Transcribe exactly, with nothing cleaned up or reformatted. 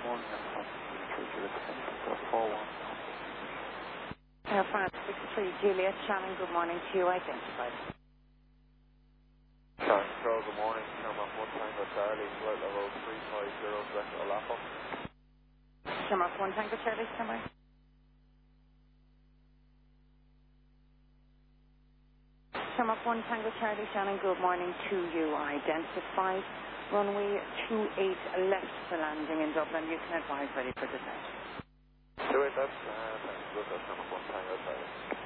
one, three zero seven four one. Air France six three Juliet, Shannon, good morning to you, identified. Shannon, Control, good morning. Shamrock one Tango Charlie, flight level three five zero, direct Alapo. Shamrock one Tango Charlie, somewhere. Shamrock one Tango Charlie, Shannon, good morning to you, identified. Runway two eight left for landing in Dublin. You can advise ready for descent. two eight left, and thanks, good, that's Shamrock one Tango Charlie.